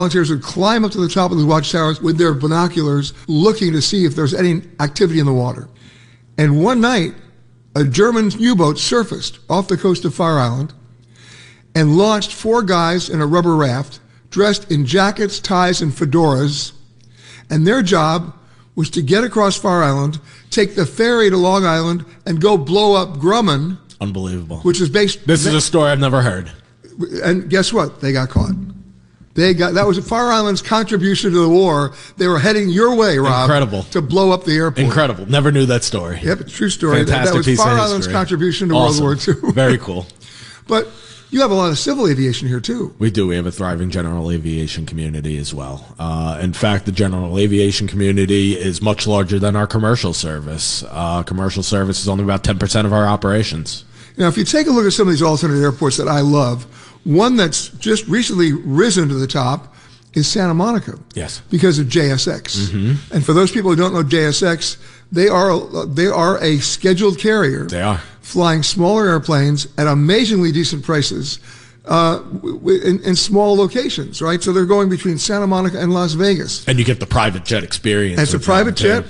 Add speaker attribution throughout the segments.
Speaker 1: volunteers would climb up to the top of the watchtowers with their binoculars, looking to see if there's any activity in the water. And one night, a German U-boat surfaced off the coast of Fire Island and launched 4 guys in a rubber raft, dressed in jackets, ties, and fedoras. And their job was to get across Fire Island, take the ferry to Long Island, and go blow up Grumman.
Speaker 2: Unbelievable.
Speaker 1: Which is based...
Speaker 2: This is a story I've never heard.
Speaker 1: And guess what? They got caught. That was Fire Island's contribution to the war. They were heading your way, Rob.
Speaker 2: Incredible.
Speaker 1: To blow up the airport.
Speaker 2: Incredible. Never knew that story.
Speaker 1: Yep, it's a true story.
Speaker 2: Fantastic
Speaker 1: That was
Speaker 2: piece
Speaker 1: Fire
Speaker 2: of
Speaker 1: Island's
Speaker 2: history.
Speaker 1: contribution to
Speaker 2: Awesome.
Speaker 1: World War II.
Speaker 2: Very cool.
Speaker 1: But you have a lot of civil aviation here, too.
Speaker 2: We do. We have a thriving general aviation community as well. In fact, the general aviation community is much larger than our commercial service. Commercial service is only about 10% of our operations.
Speaker 1: Now, if you take a look at some of these alternate airports that I love, one that's just recently risen to the top is Santa Monica.
Speaker 2: Yes.
Speaker 1: Because of JSX.
Speaker 2: Mm-hmm.
Speaker 1: And for those people who don't know JSX, they are a scheduled carrier.
Speaker 2: They are.
Speaker 1: Flying smaller airplanes at amazingly decent prices in small locations, right? So they're going between Santa Monica and Las Vegas.
Speaker 2: And you get the private jet experience.
Speaker 1: And it's a private jet,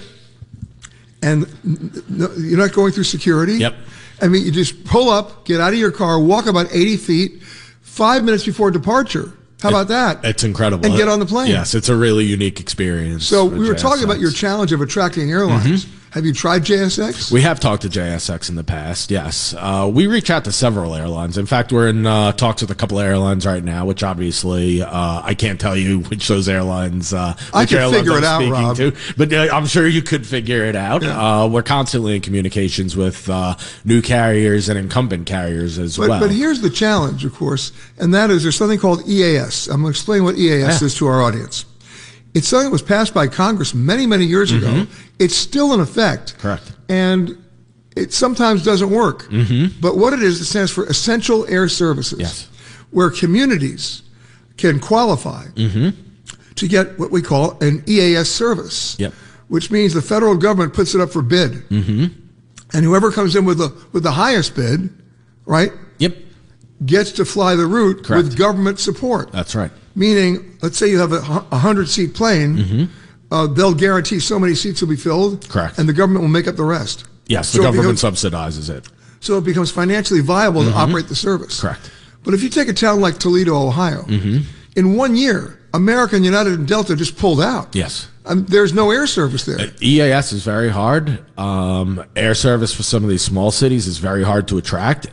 Speaker 1: and you're not going through security.
Speaker 2: Yep.
Speaker 1: I mean, you just pull up, get out of your car, walk about 80 feet, 5 minutes before departure. How about that?
Speaker 2: It's incredible.
Speaker 1: And get on the plane.
Speaker 2: Yes, it's a really unique experience.
Speaker 1: So we were talking about your challenge of attracting airlines.
Speaker 2: Mm-hmm.
Speaker 1: Have you tried JSX?
Speaker 2: We have talked to JSX in the past, yes. We reach out to several airlines. In fact, we're in talks with a couple of airlines right now, which obviously I can't tell you which those airlines
Speaker 1: I can figure it out, Rob.
Speaker 2: But I'm sure you could figure it out.
Speaker 1: Yeah.
Speaker 2: We're constantly in communications with new carriers and incumbent carriers as well.
Speaker 1: But here's the challenge, of course, and that is there's something called EAS. I'm going to explain what EAS is to our audience. It's something that was passed by Congress many, many years ago. It's still in effect.
Speaker 2: Correct.
Speaker 1: And it sometimes doesn't work. But what it is, it stands for Essential Air Services,
Speaker 2: Yes.
Speaker 1: where communities can qualify to get what we call an EAS service,
Speaker 2: Yep.
Speaker 1: which means the federal government puts it up for bid. And whoever comes in with the highest bid, right,
Speaker 2: Yep.
Speaker 1: gets to fly the route
Speaker 2: Correct.
Speaker 1: with government support.
Speaker 2: That's right.
Speaker 1: Meaning, let's say you have a 100-seat plane, they'll guarantee so many seats will be filled.
Speaker 2: Correct.
Speaker 1: And the government will make up the rest.
Speaker 2: Yes, the
Speaker 1: So it
Speaker 2: government
Speaker 1: becomes-
Speaker 2: subsidizes it.
Speaker 1: So it becomes financially viable to operate the service.
Speaker 2: Correct.
Speaker 1: But if you take a town like Toledo, Ohio, in 1 year, American, United, and Delta just pulled out.
Speaker 2: Yes.
Speaker 1: There's no air service there.
Speaker 2: EAS is very hard. Air service for some of these small cities is very hard to attract.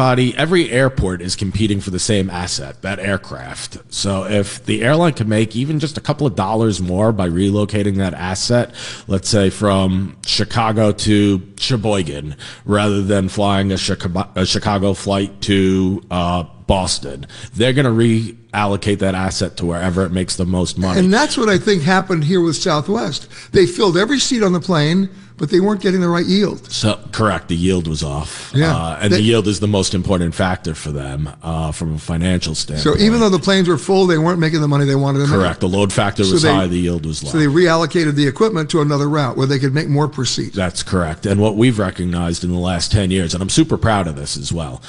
Speaker 2: Every airport is competing for the same asset, that aircraft. So if the airline can make even just a couple of dollars more by relocating that asset, let's say from Chicago to Sheboygan, rather than flying a Chicago flight to Boston, they're going to reallocate that asset to wherever it makes the most money.
Speaker 1: And that's what I think happened here with Southwest. They filled every seat on the plane, but they weren't getting the right yield.
Speaker 2: So correct, the yield was off.
Speaker 1: Yeah.
Speaker 2: And the yield is the most important factor for them from a financial standpoint.
Speaker 1: So even though the planes were full, they weren't making the money they wanted to make.
Speaker 2: Correct, the load factor was high, the yield was low.
Speaker 1: So they reallocated the equipment to another route where they could make more per seat.
Speaker 2: That's correct. And what we've recognized in the last 10 years, and I'm super proud of this as well,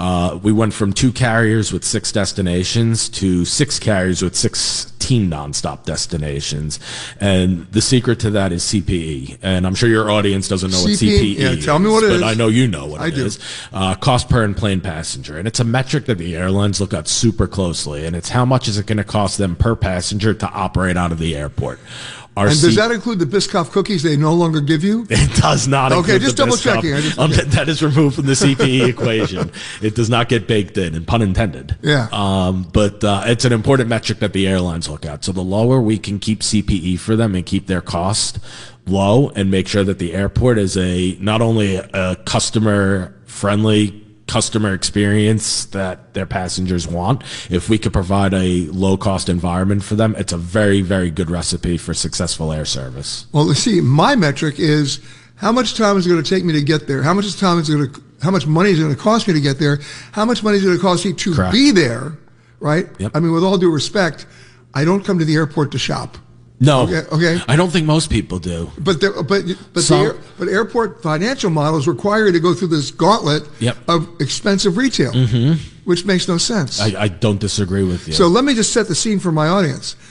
Speaker 2: we went from 2 carriers with 6 destinations to 6 carriers with 16 nonstop destinations. And the secret to that is CPE. And I'm sure your audience doesn't know what CPE
Speaker 1: yeah,
Speaker 2: is.
Speaker 1: tell me what it is.
Speaker 2: But I know you know what
Speaker 1: I
Speaker 2: it
Speaker 1: do.
Speaker 2: is. Cost per in-plane passenger. And it's a metric that the airlines look at super closely. And it's how much is it going to cost them per passenger to operate out of the airport.
Speaker 1: And does that include the Biscoff cookies they no longer give you?
Speaker 2: It does not.
Speaker 1: Okay,
Speaker 2: include
Speaker 1: just
Speaker 2: the
Speaker 1: double
Speaker 2: Biscoff.
Speaker 1: checking.
Speaker 2: That is removed from the CPE equation. It does not get baked in, and pun intended.
Speaker 1: Yeah.
Speaker 2: But it's an important metric that the airlines look at. So the lower we can keep CPE for them and keep their cost low, and make sure that the airport is not only a customer-friendly customer experience that their passengers want. If we could provide a low-cost environment for them, it's a very, very good recipe for successful air service.
Speaker 1: Well, see, my metric is how much time is it going to take me to get there? How much money is it going to cost me to get there? How much money is it going to cost me to be there? Right?
Speaker 2: Yep.
Speaker 1: I mean, with all due respect, I don't come to the airport to shop.
Speaker 2: No.
Speaker 1: Okay.
Speaker 2: I don't think most people do.
Speaker 1: But
Speaker 2: Some-
Speaker 1: airport financial models require you to go through this gauntlet
Speaker 2: Yep.
Speaker 1: of expensive retail, which makes no sense.
Speaker 2: I don't disagree with you.
Speaker 1: So let me just set the scene for my audience.